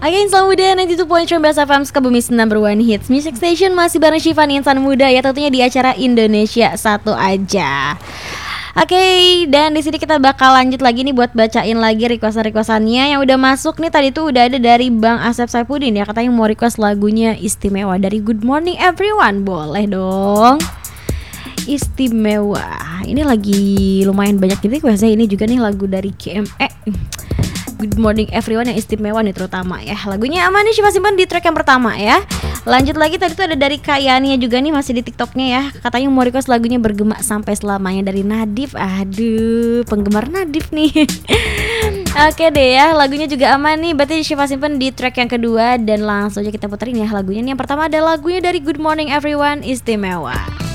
Oke, Insan Muda 92.1 Best FM Sukabumi number one hits music station. Masih bareng Syifa nih, Insan Muda ya, tentunya di acara Indonesia Satu Aja. Oke, dan di sini kita bakal lanjut lagi nih buat bacain lagi request-requestannya yang udah masuk nih. Tadi tuh udah ada dari Bang Asep Saipudin ya, katanya mau request lagunya Istimewa dari Good Morning Everyone. Boleh dong. Istimewa. Ini lagi lumayan banyak nih requestnya. Ini juga nih lagu dari KME. Good Morning Everyone yang istimewa nih terutama ya. Lagunya aman nih, Syifa simpan di track yang pertama ya. Lanjut lagi, tadi tuh ada dari Kayania juga nih, masih di TikToknya ya. Katanya mau request lagunya Bergema Sampai Selamanya dari Nadif. Aduh, penggemar Nadif nih. Oke deh ya, lagunya juga aman nih. Berarti Syifa simpan di track yang kedua dan langsung aja kita puterin ya lagunya. Nih yang pertama ada lagunya dari Good Morning Everyone, Istimewa.